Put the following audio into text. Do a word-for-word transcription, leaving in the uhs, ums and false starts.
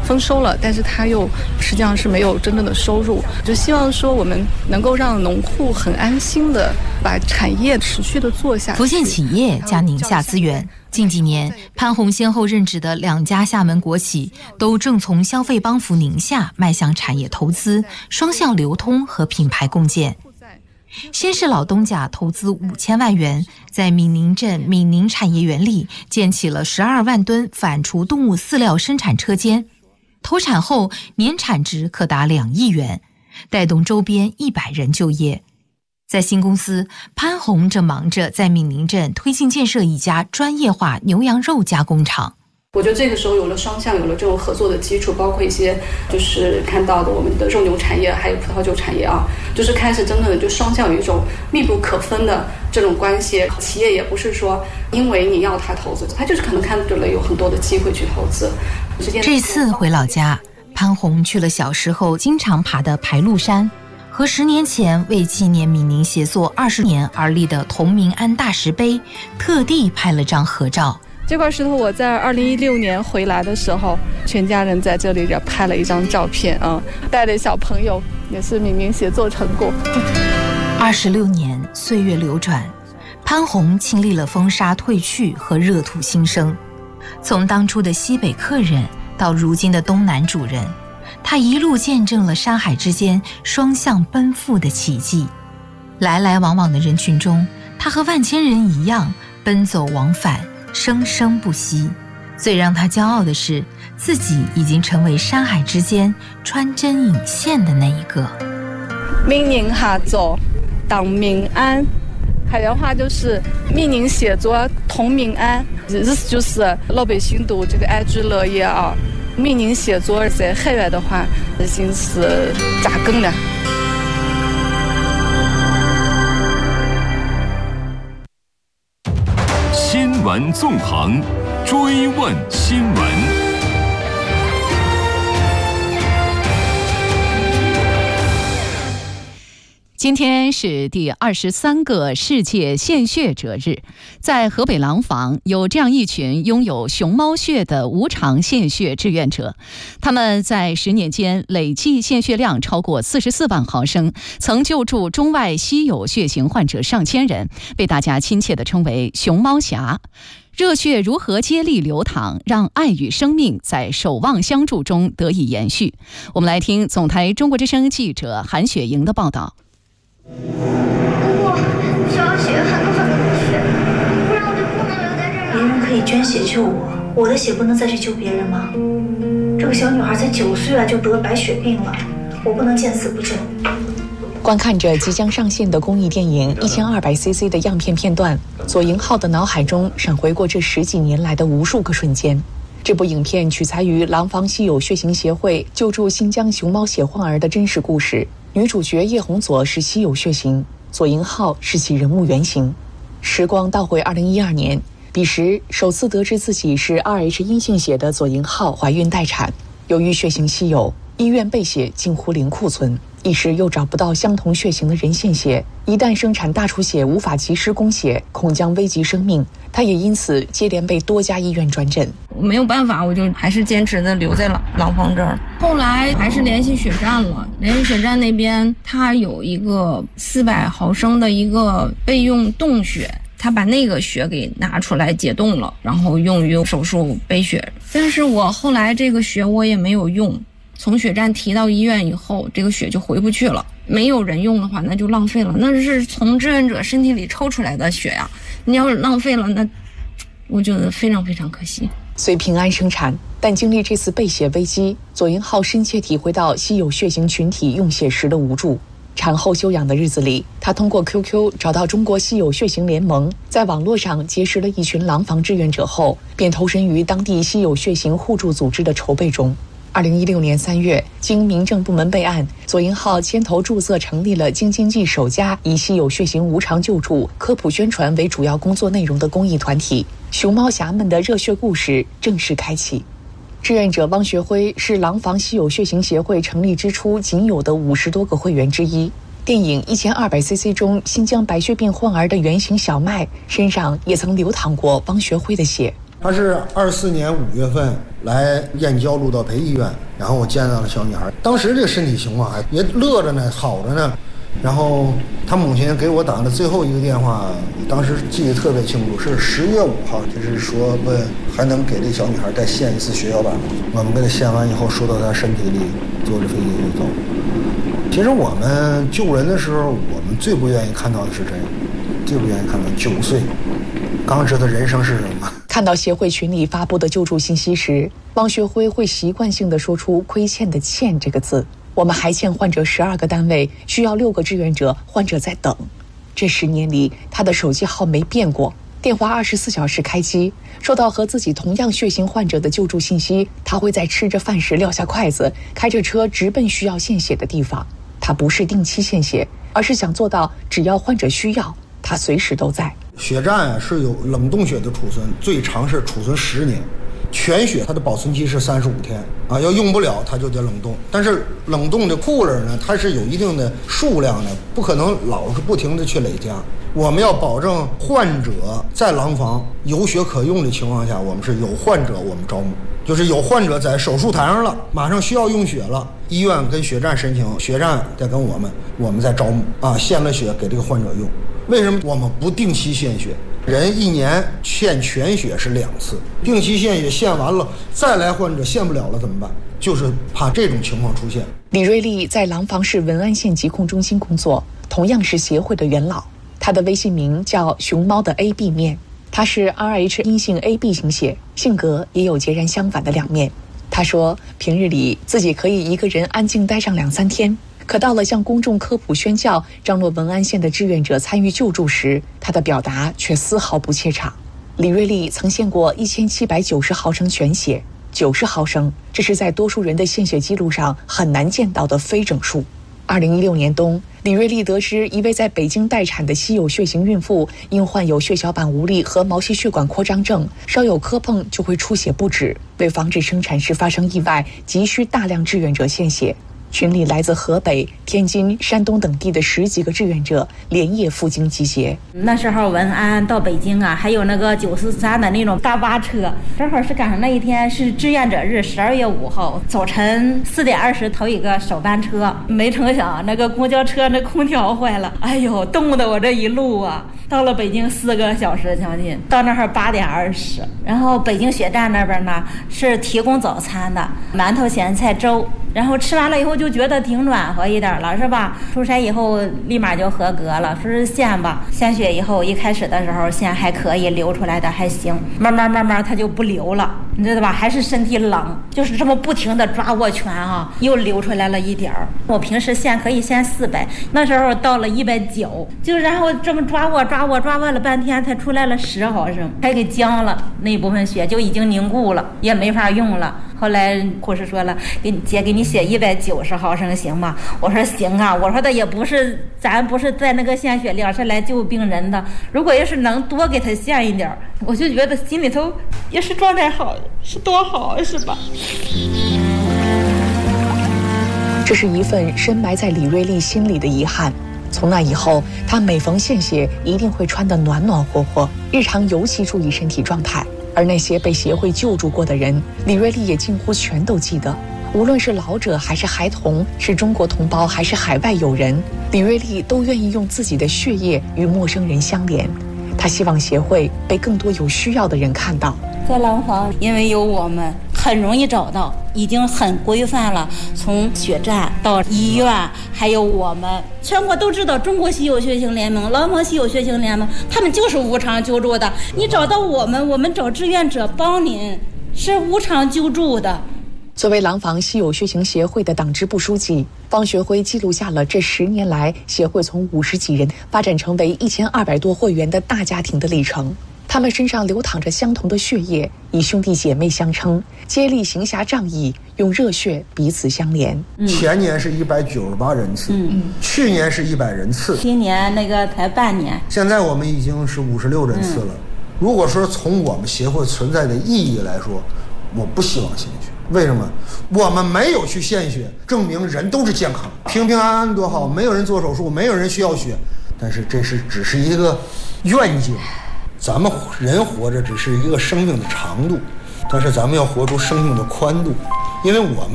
丰收了，但是他又实际上是没有真正的收入。就希望说我们能够让农户很安心的把产业持续的做下去。 福建企业加宁夏资源，近几年潘虹先后任职的两家厦门国企都正从消费帮扶宁夏迈向产业投资、双向流通和品牌共建。先是老东家投资五千万元，在闽宁镇闽宁产业园里建起了十二万吨反刍动物饲料生产车间，投产后年产值可达两亿元，带动周边一百人就业。在新公司，潘虹正忙着在闽宁镇推进建设一家专业化牛羊肉加工厂。 我觉得这个时候有了双向，有了这种合作的基础，包括一些就是看到的我们的肉牛产业还有葡萄酒产业啊，就是开始真正的就双向有一种密不可分的这种关系。企业也不是说因为你要他投资，他就是可能看准了有很多的机会去投资。 这次回老家，潘虹去了小时候经常爬的排鹿山，和十年前为纪念闽宁协作二十年而立的同名安大石碑特地拍了张合照。 这块石头我在二零一六年回来的时候，全家人在这里边拍了一张照片啊，带着小朋友，也是闽宁协作成果。 二十六年岁月流转，潘虹经历了风沙退去和热土新生，从当初的西北客人到如今的东南主人，他一路见证了山海之间双向奔赴的奇迹。来来往往的人群中，他和万千人一样奔走往返，生生不息。最让他骄傲的是，自己已经成为山海之间穿针引线的那一个。 闽宁合作党民安，海洋话就是闽宁协作同民安，意思就是老百姓都这个安居乐业啊。闽宁协作在海外的话已经是扎根了。 新闻纵横，追问新闻。 今天是第二十三个世界献血者日，在河北廊坊有这样一群拥有熊猫血的无偿献血志愿者，他们在十年间累计献血量超过四十四万毫升，曾救助中外稀有血型患者上千人，被大家亲切地称为熊猫侠。热血如何接力流淌，让爱与生命在守望相助中得以延续？我们来听总台中国之声记者韩雪莹的报道。 我我想要血，很多很多的血，不然我就不能留在这儿了。别人可以捐血救我，我的血不能再去救别人吗？这个小女孩才九岁啊，就得白血病了，我不能见死不救。 观看着即将上线的公益电影一千二百 C C 的样片片段，左营浩的脑海中闪回过这十几年来的无数个瞬间。这部影片取材于廊坊稀有血型协会救助新疆熊猫血患儿的真实故事，女主角叶红佐是稀有血型，左营浩是其人物原型。时光倒回二零一二年，彼时首次得知自己是 二 H 阴性血的左营浩怀孕待产，由于血型稀有，医院备血近乎零库存，一时又找不到相同血型的人献血，一旦生产大出血无法及时供血，恐将危及生命。他也因此接连被多家医院转诊。 没有办法，我就还是坚持的留在廊廊坊这儿。后来还是联系血站了，联系血站那边他有一个四百毫升的一个备用冻血，他把那个血给拿出来解冻了，然后用于手术备血。但是我后来这个血我也没有用，从血站提到医院以后，这个血就回不去了。没有人用的话，那就浪费了，那是从志愿者身体里抽出来的血呀、啊，你要是浪费了，那我觉得非常非常可惜。 虽平安生产，但经历这次备血危机，左营浩深切体会到稀有血型群体用血时的无助。产后休养的日子里，他通过 Q Q 找到中国稀有血型联盟，在网络上结识了一群廊坊志愿者后，便投身于当地稀有血型互助组织的筹备中。二零一六年三月，经民政部门备案，左营浩牵头注册成立了京津冀首家以稀有血型无偿救助、科普宣传为主要工作内容的公益团体。熊猫侠们的热血故事正式开启。志愿者汪学辉是廊坊稀有血型协会成立之初仅有的五十多个会员之一。电影一千二百 C C 中新疆白血病患儿的原型小麦身上也曾流淌过汪学辉的血。 他是二四年五月份来燕郊路道培医院，然后我见到了小女孩，当时这个身体情况还也乐着呢，好着呢。然后他母亲给我打的最后一个电话，当时记得特别清楚，是十月五号，就是说问还能给这小女孩再献一次血小板。我们给她献完以后，输到她身体里，坐着飞机就走。其实我们救人的时候，我们最不愿意看到的是这样，最不愿意看到九岁刚知道人生是什么。 看到协会群里发布的救助信息时，汪学辉会习惯性地说出亏欠的欠这个字。我们还欠患者十二个单位，需要六个志愿者，患者在等。这十年里，他的手机号没变过，电话二十四小时开机。收到和自己同样血型患者的救助信息，他会在吃着饭时撂下筷子，开着车直奔需要献血的地方。他不是定期献血，而是想做到只要患者需要，他随时都在。 血站啊是有冷冻血的储存，最长是储存十年。全血它的保存期是三十五天啊，要用不了它就得冷冻。但是冷冻的库勒呢，它是有一定的数量的，不可能老是不停的去累加。我们要保证患者在廊坊有血可用的情况下，我们是有患者我们招募，就是有患者在手术台上了，马上需要用血了，医院跟血站申请，血站再跟我们，我们再招募啊，献了血给这个患者用。为什么我们不定期献血？人一年献全血是两次，定期献血献完了再来患者献不了了怎么办？就是怕这种情况出现。 李瑞丽在廊坊市文安县疾控中心工作，同样是协会的元老。他的微信名叫熊猫的 A B 面，他是 R H 阴性 A B 型血，性格也有截然相反的两面。他说平日里自己可以一个人安静待上两三天，可到了向公众科普宣教张罗文安县的志愿者参与救助时，他的表达却丝毫不怯场。李瑞丽曾献过一千七百九十毫升全血，九十毫升，这是在多数人的献血记录上很难见到的非整数。二零一六年冬，李瑞丽得知一位在北京待产的稀有血型孕妇因患有血小板无力和毛细血管扩张症，稍有磕碰就会出血不止，为防止生产时发生意外，急需大量志愿者献血。群里来自河北、天津、山东等地的十几个志愿者连夜赴京集结。 那时候文安到北京啊，还有那个九四三的那种大巴车，正好是赶上那一天是志愿者日，十二月五号早晨四点二十头一个首班车，没成想那个公交车那空调坏了，哎呦，冻得我这一路啊，到了北京四个小时将近，到那儿八点二十，然后北京血站那边呢是提供早餐的，馒头、咸菜、粥。然后吃完了以后就觉得挺暖和一点了，是吧？出差以后立马就合格了，说是献吧。献血以后，一开始的时候献还可以，流出来的还行，慢慢慢慢它就不流了，你知道吧？还是身体冷，就是这么不停的抓握拳啊，又流出来了一点儿。我平时献可以献四百，那时候到了一百九，就然后这么抓握抓握抓握了半天，才出来了十毫升，还给僵了，那部分血就已经凝固了，也没法用了。后来护士说了，给你姐给你写一百九十毫升行吗？我说行啊，我说的也不是咱不是在那个献血量，是来救病人的。如果要是能多给他献一点，我就觉得心里头也是状态好，是多好，是吧？ 这是一份深埋在李瑞丽心里的遗憾。从那以后，她每逢献血一定会穿得暖暖和和，日常尤其注意身体状态。而那些被协会救助过的人，李瑞丽也近乎全都记得。无论是老者还是孩童，是中国同胞还是海外友人，李瑞丽都愿意用自己的血液与陌生人相连。她希望协会被更多有需要的人看到。 在廊坊，因为有我们，很容易找到，已经很规范了。从血站到医院，还有我们，全国都知道中国稀有血型联盟、廊坊稀有血型联盟，他们就是无偿救助的。你找到我们，我们找志愿者帮您，是无偿救助的。 作为廊坊稀有血型协会的党支部书记，方学辉记录下了这十年来协会从五十几人发展成为一千二百多会员的大家庭的历程。他们身上流淌着相同的血液，以兄弟姐妹相称，接力行侠仗义，用热血彼此相连。 嗯、前年是一百九十八人次，嗯，去年是一百人次， 今年那个才半年， 现在我们已经是五十六人次了。嗯、如果说从我们协会存在的意义来说，我不希望献血。为什么？我们没有去献血，证明人都是健康，平平安安多好，没有人做手术，没有人需要血。但是这是只是一个愿景。 咱们人活着只是一个生命的长度，但是咱们要活出生命的宽度，因为我们